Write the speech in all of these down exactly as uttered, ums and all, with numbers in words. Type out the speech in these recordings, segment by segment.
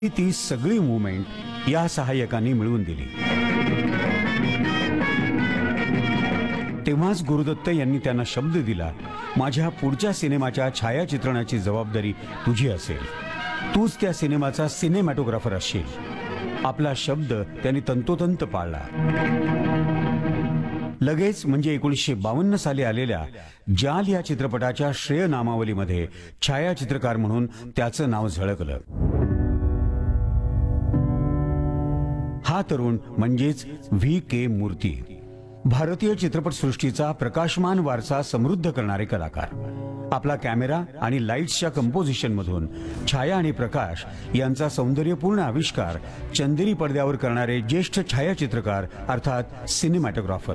ती सगळी मुवमेंट या सहाय्यकांनी मिळवून दिली। तेव्हाच गुरुदत्त यांनी त्यांना शब्द दिला, माझ्या पुढच्या सिनेमाच्या छायाचित्रणाची जबाबदारी तुझी असेल, तूच त्या सिनेमाचा सिनेमॅटोग्राफर असशील। आपला शब्द त्यांनी तंतोतंत पाळला। लगेच म्हणजे एकोणीसशे बावन्न साली आलेल्या जाल या चित्रपटाच्या श्रेय नामावलीमध्ये छायाचित्रकार म्हणून त्याचं नाव झळकलं। हा तरुण म्हणजेच व्ही के मूर्ती, भारतीय चित्रपटसृष्टीचा प्रकाशमान वारसा समृद्ध करणारे कलाकार। आपला कॅमेरा आणि लाईट्सच्या कंपोजिशन मधून छाया आणि प्रकाश यांचा सौंदर्यपूर्ण आविष्कार चंदेरी पडद्यावर करणारे ज्येष्ठ छायाचित्रकार अर्थात सिनेमॅटोग्राफर।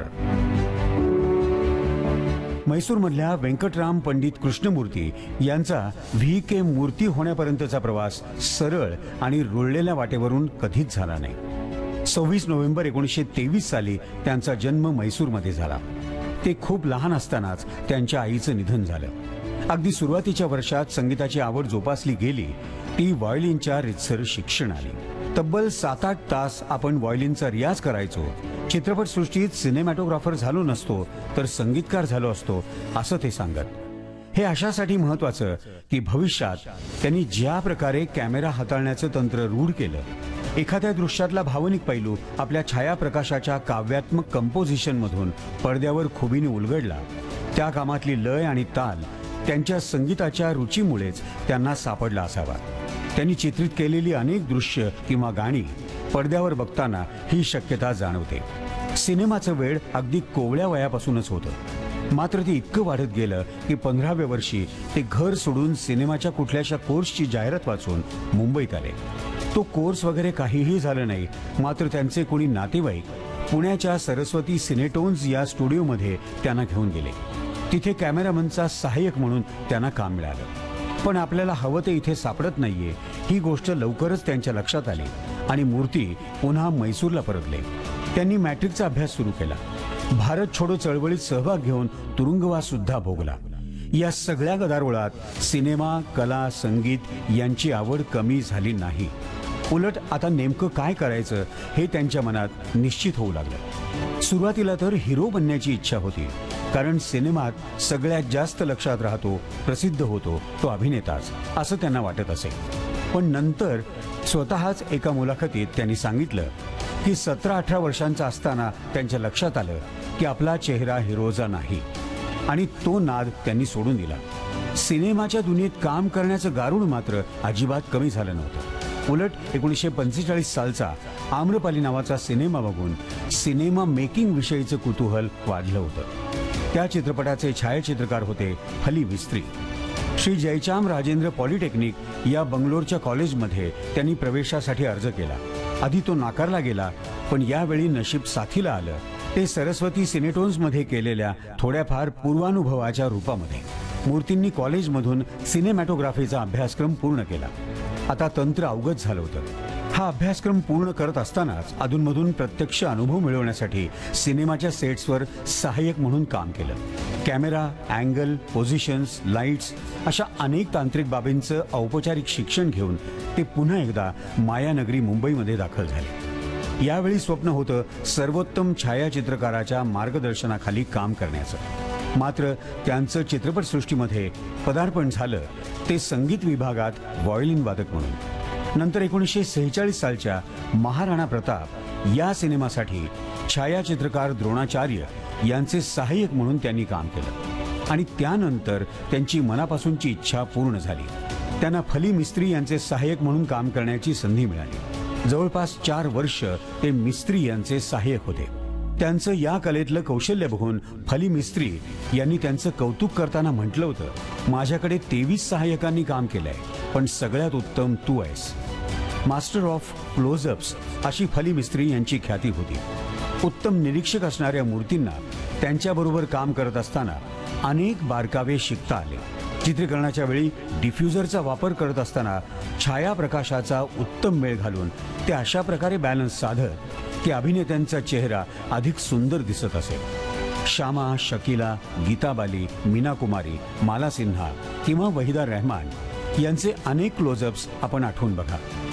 मैसूरमधल्या वेंकटराम पंडित कृष्णमूर्ती यांचा व्ही के मूर्ती होण्यापर्यंतचा प्रवास सरळ आणि रुळलेल्या वाटेवरून कधीच झाला नाही। सव्वीस नोव्हेंबर एकोणीसशे तेवीस साली त्यांचा जन्म मैसूरमध्ये झाला। ते खूप लहान असतानाच त्यांच्या आईचं निधन झालं। अगदी सुरुवातीच्या वर्षात संगीताची आवड जोपासली गेली, ती व्हायोलिनच्या रितसर शिक्षणाली। तब्बल सात आठ तास आपण व्हायोलिनचा रियाज करायचो। चित्रपटसृष्टीत सिनेमॅटोग्राफर झालो नसतो तर संगीतकार झालो असतो, असं ते सांगत। हे अशासाठी महत्वाचं की भविष्यात त्यांनी ज्या प्रकारे कॅमेरा हाताळण्याचं तंत्र रूढ केलं, एखाद्या दृश्यातला भावनिक पैलू आपल्या छायाप्रकाशाच्या काव्यात्मक कंपोजिशन मधून पडद्यावर खुबीने उलगडला, त्या कामातली लय आणि ताल त्यांच्या संगीताच्या रुचीमुळेच त्यांना सापडला असावा। त्यांनी चित्रित केलेली अनेक दृश्य किंवा गाणी पडद्यावर बघताना ही शक्यता जाणवते। सिनेमाचं वेळ अगदी कोवळ्या वयापासूनच होतं, मात्र ते इतकं वाढत गेलं की पंधराव्या वर्षी ते घर सोडून सिनेमाच्या कुठल्याशा कोर्सची जाहिरात वाचून मुंबईत आले। तो कोर्स वगैरे काहीही झालं नाही, मात्र त्यांचे कोणी नातेवाईक पुण्याच्या सरस्वती सिनेटोन्स या स्टुडिओमध्ये त्यांना घेऊन गेले। तिथे कॅमेरामनचा सहाय्यक म्हणून त्यांना काम मिळालं। पण आपल्याला हवं ते इथे सापडत नाहीये ही गोष्ट लवकरच त्यांच्या लक्षात आली आणि मूर्ती पुन्हा मैसूरला परतले। त्यांनी मॅट्रिकचा अभ्यास सुरू केला, भारत छोडो चळवळीत सहभाग घेऊन तुरुंगवास सुद्धा भोगला। या सगळ्या गदारोळात सिनेमा, कला, संगीत यांची आवड कमी झाली नाही, उलट आता नेमकं काय करायचं हे त्यांच्या मनात निश्चित होऊ लागलं। सुरुवातीला तर हिरो बनण्याची इच्छा होती, कारण सिनेमात सगळ्यात जास्त लक्षात राहतो, प्रसिद्ध होतो तो अभिनेताच, असं त्यांना वाटत असे। पण नंतर स्वतःच एका मुलाखतीत त्यांनी सांगितलं की सतरा अठरा वर्षांचा असताना त्यांच्या लक्षात आलं की आपला चेहरा हिरोचा नाही, आणि तो नाद त्यांनी सोडून दिला। सिनेमाच्या दुनियेत काम करण्याचं गारुड मात्र अजिबात कमी झालं नव्हतं। उलट एकोणीसशे पंचेचाळीस सालचा आम्रपाली नावाचा सिनेमा बघून सिनेमा मेकिंग विषयीचं कुतूहल वाढलं होतं। त्या चित्रपटाचे छायाचित्रकार होते फली मिस्त्री। श्री जयचाम राजेंद्र पॉलिटेक्निक या बंगलोरच्या कॉलेजमध्ये त्यांनी प्रवेशासाठी अर्ज केला। आधी तो नाकारला गेला, पण यावेळी नशीब साथीला आलं। ते सरस्वती सिनेटोन्समध्ये केलेल्या थोड्याफार पूर्वानुभवाच्या रूपामध्ये मूर्तींनी कॉलेजमधून सिनेमॅटोग्राफीचा अभ्यासक्रम पूर्ण केला। आता तंत्र अवगत झालं होतं। हा अभ्यासक्रम पूर्ण करत असतानाच अधूनमधून प्रत्यक्ष अनुभव मिळवण्यासाठी सिनेमाच्या सेट्सवर सहाय्यक म्हणून काम केलं। कॅमेरा, अँगल, पोझिशन्स, लाईट्स अशा अनेक तांत्रिक बाबींचं औपचारिक शिक्षण घेऊन ते पुन्हा एकदा मायानगरी मुंबईमध्ये दाखल झाले। यावेळी स्वप्न होतं सर्वोत्तम छायाचित्रकाराच्या मार्गदर्शनाखाली काम करण्याचं, मात्र त्यांचं चित्रपटसृष्टीमध्ये पदार्पण झालं ते संगीत विभागात व्हायोलिन वादक म्हणून। नंतर एकोणीसशे सेहेचाळीस सालच्या महाराणा प्रताप या सिनेमासाठी छायाचित्रकार द्रोणाचार्य यांचे सहाय्यक म्हणून त्यांनी काम केलं, आणि त्यानंतर त्यांची मनापासूनची इच्छा पूर्ण झाली। त्यांना फली मिस्त्री यांचे सहाय्यक म्हणून काम करण्याची संधी मिळाली। जवळपास चार वर्ष ते मिस्त्री यांचे सहाय्यक होते। त्यांचं या कलेतलं कौशल्य बघून फली मिस्त्री यांनी त्यांचं कौतुक करताना म्हटलं होतं, माझ्याकडे तेवीस सहाय्यकांनी काम केलंय, पण सगळ्यात उत्तम तू आहेस। मास्टर ऑफ क्लोजअप्स अशी फली मिस्त्री यांची ख्याती होती। उत्तम निरीक्षक असणाऱ्या मूर्तींना त्यांच्याबरोबर काम करत असताना अनेक बारकावे शिकता आले। चित्रीकरणाच्या वेळी डिफ्युजरचा वापर करत असताना छायाप्रकाशाचा उत्तम मेळ घालून ते अशा प्रकारे बॅलन्स साधत की अभिनेत्यांचा चेहरा अधिक सुंदर दिसत असे। श्यामा, शकीला, गीता बाली, मीना कुमारी, माला सिन्हा किंवा वहिदा रहमान यांचे अनेक क्लोजअप्स आपण आठवून बघा।